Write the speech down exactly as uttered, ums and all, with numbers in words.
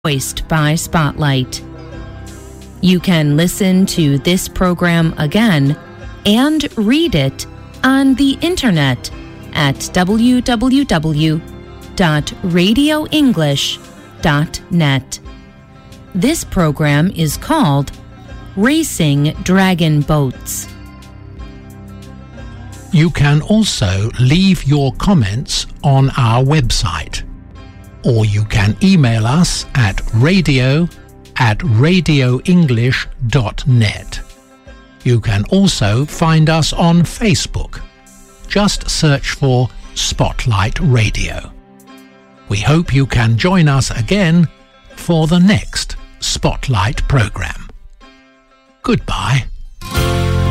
voiced by Spotlight. You can listen to this program again and read it on the internet at w w w dot radio english dot net. This program is called Racing Dragon Boats. You can also leave your comments on our website, or you can email us at radio at radio english dot net. You can also find us on Facebook. Just search for Spotlight Radio. We hope you can join us again for the next Spotlight program. Goodbye.